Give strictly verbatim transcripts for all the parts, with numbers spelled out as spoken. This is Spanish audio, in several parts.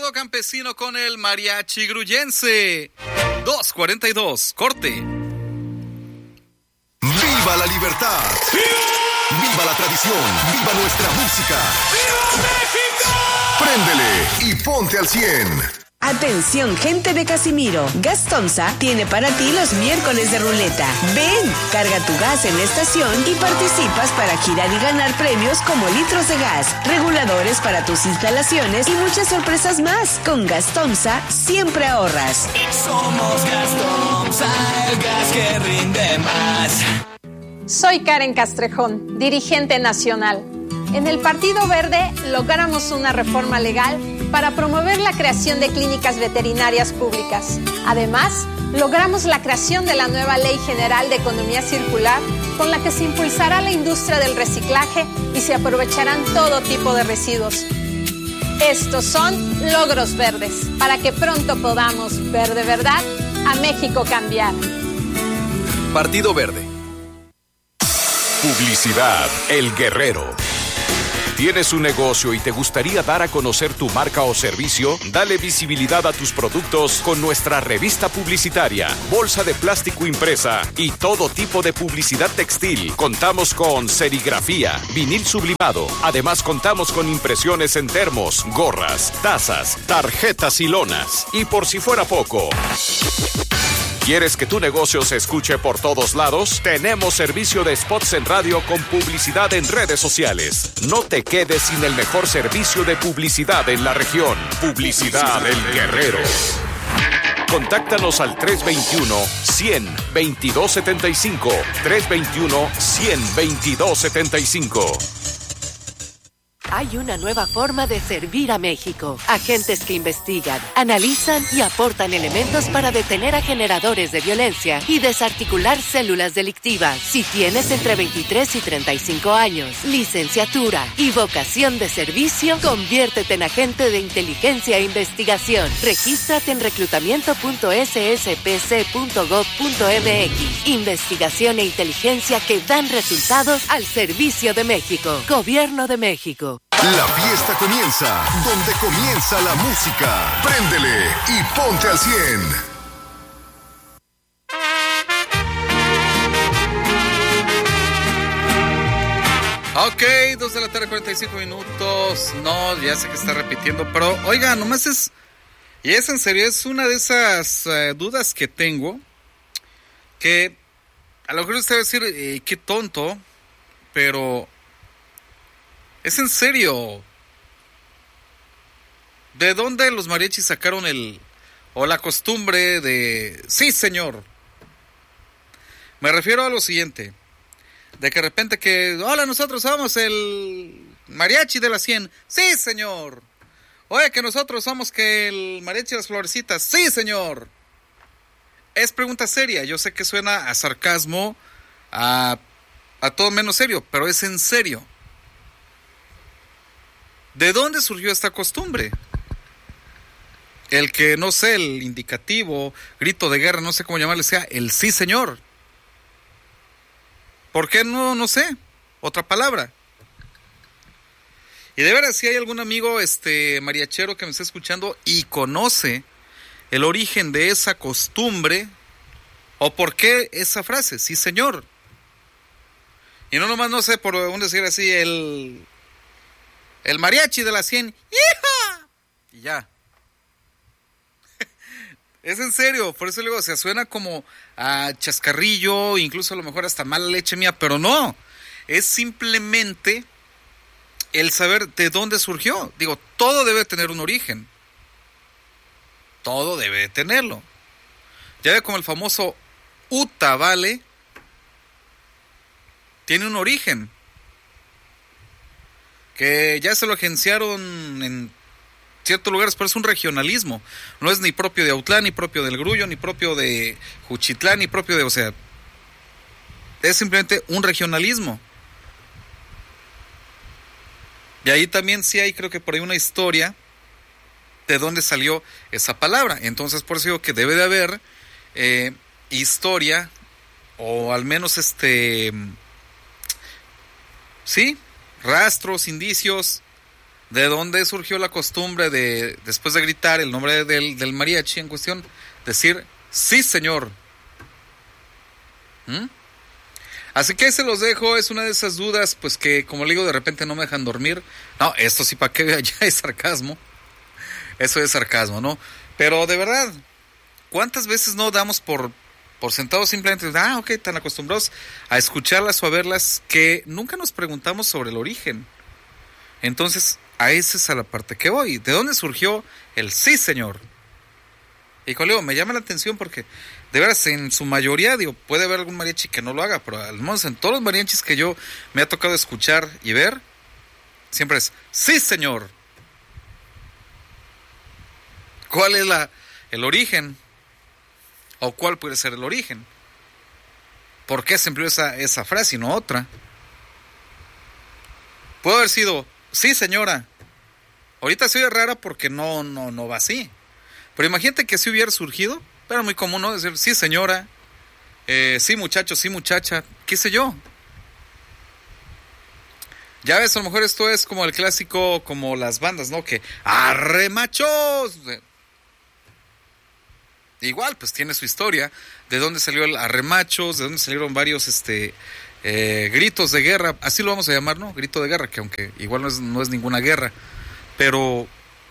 quedó Campesino con el mariachi gruyense. dos cuarenta y dos, corte. ¡Viva la libertad! ¡Viva! ¡Viva la tradición! ¡Viva nuestra música! ¡Viva México! Préndele y ponte al cien. Atención, gente de Casimiro. Gas Tomsa tiene para ti los miércoles de ruleta. Ven, carga tu gas en la estación y participas para girar y ganar premios como litros de gas, reguladores para tus instalaciones y muchas sorpresas más. Con Gas Tomsa siempre ahorras. Somos Gas Tomsa, el gas que rinde más. Soy Karen Castrejón, dirigente nacional. En el Partido Verde logramos una reforma legal para promover la creación de clínicas veterinarias públicas. Además, logramos la creación de la nueva Ley General de Economía Circular, con la que se impulsará la industria del reciclaje y se aprovecharán todo tipo de residuos. Estos son logros verdes, para que pronto podamos ver de verdad a México cambiar. Partido Verde. Publicidad El Guerrero. ¿Tienes un negocio y te gustaría dar a conocer tu marca o servicio? Dale visibilidad a tus productos con nuestra revista publicitaria, bolsa de plástico impresa y todo tipo de publicidad textil. Contamos con serigrafía, vinil sublimado. Además, contamos con impresiones en termos, gorras, tazas, tarjetas y lonas. Y por si fuera poco, ¿quieres que tu negocio se escuche por todos lados? Tenemos servicio de spots en radio con publicidad en redes sociales. No te quedes sin el mejor servicio de publicidad en la región. Publicidad El Guerrero. Contáctanos al tres veintiuno, cien, veintidós setenta y cinco. tres veintiuno, cien, veintidós setenta y cinco. Hay una nueva forma de servir a México. Agentes que investigan, analizan y aportan elementos para detener a generadores de violencia y desarticular células delictivas. Si tienes entre veintitrés y treinta y cinco años, licenciatura y vocación de servicio, conviértete en agente de inteligencia e investigación. Regístrate en reclutamiento punto ese ese pe ce punto gob punto eme equis. Investigación e inteligencia que dan resultados al servicio de México. Gobierno de México. La fiesta comienza donde comienza la música. Préndele y ponte al cien. Ok, dos de la tarde, cuarenta y cinco minutos. No, ya sé que está repitiendo, pero oiga, nomás es... Y es en serio, es una de esas uh, dudas que tengo, que a lo mejor usted va a decir, eh, qué tonto, pero... Es en serio. ¿De dónde los mariachis sacaron el o la costumbre de sí, señor? Me refiero a lo siguiente, de que de repente que hola, nosotros somos el mariachi de la cien. Sí, señor. Oye, que nosotros somos que el mariachi de las florecitas. Sí, señor. Es pregunta seria. Yo sé que suena a sarcasmo, a a todo menos serio, pero es en serio. ¿De dónde surgió esta costumbre? El que, no sé, el indicativo, grito de guerra, no sé cómo llamarle, sea el sí, señor. ¿Por qué no, no sé, otra palabra? Y de veras, si hay algún amigo este mariachero que me esté escuchando y conoce el origen de esa costumbre, o por qué esa frase, sí, señor. Y no nomás, no sé, por dónde decir así, el... El mariachi de la cien, ¡hija! Y ya. Es en serio, por eso le digo, o sea, suena como a chascarrillo, incluso a lo mejor hasta mala leche mía, pero no. Es simplemente el saber de dónde surgió. Digo, todo debe tener un origen. Todo debe tenerlo. Ya ve como el famoso Uta Vale tiene un origen. Que ya se lo agenciaron en ciertos lugares, pero es un regionalismo. No es ni propio de Autlán, ni propio del Grullo, ni propio de Juchitlán, ni propio de... O sea, es simplemente un regionalismo. Y ahí también sí hay, creo que por ahí una historia de dónde salió esa palabra. Entonces, por eso digo que debe de haber eh, historia, o al menos este... Sí, rastros, indicios ¿De dónde surgió la costumbre de, después de gritar el nombre del, del mariachi en cuestión, decir, sí señor? ¿Mm? Así que se los dejo, es una de esas dudas, pues que como le digo, de repente no me dejan dormir. No, esto sí, para que vea, ya es sarcasmo. Eso es sarcasmo, ¿no? Pero de verdad, ¿cuántas veces no damos por, por sentados simplemente, ah, ok, tan acostumbrados a escucharlas o a verlas, que nunca nos preguntamos sobre el origen? Entonces, a esa es a la parte que voy. ¿De dónde surgió el sí señor? Y como digo, me llama la atención porque, de veras, en su mayoría, digo, puede haber algún mariachi que no lo haga, pero al menos en todos los mariachis que yo me ha tocado escuchar y ver, siempre es, sí señor. ¿Cuál es la, el origen? ¿O cuál puede ser el origen? ¿Por qué se empleó esa, esa frase y no otra? Puede haber sido, sí señora. Ahorita se oye rara porque no, no, no va así. Pero imagínate que si hubiera surgido, era muy común, ¿no? Decir, sí señora, eh, sí muchacho, sí muchacha, qué sé yo. Ya ves, a lo mejor esto es como el clásico, como las bandas, ¿no? Que, ¡arre machos! Igual, pues tiene su historia, de dónde salió el arremachos, de dónde salieron varios este eh, gritos de guerra, así lo vamos a llamar, ¿no? Grito de guerra, que aunque igual no es, no es ninguna guerra, pero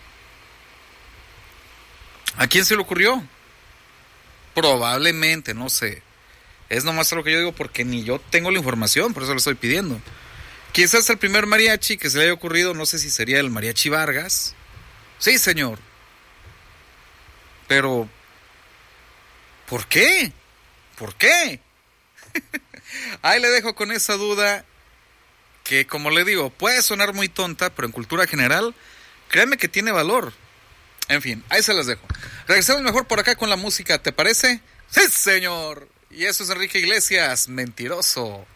¿a quién se le ocurrió? Probablemente, no sé, es nomás lo que yo digo porque ni yo tengo la información, por eso lo estoy pidiendo. Quizás el primer mariachi que se le haya ocurrido, no sé si sería el Mariachi Vargas, sí señor, pero ¿por qué? ¿Por qué? Ahí le dejo con esa duda que, como le digo, puede sonar muy tonta, pero en cultura general, créanme que tiene valor. En fin, ahí se las dejo. Regresamos mejor por acá con la música, ¿te parece? ¡Sí, señor! Y eso es Enrique Iglesias, Mentiroso.